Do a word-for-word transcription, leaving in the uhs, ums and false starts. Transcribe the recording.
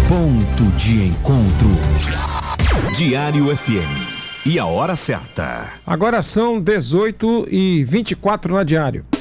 Ponto de encontro. Diário F M. E a hora certa. Agora são dezoito e vinte e quatro na Diário.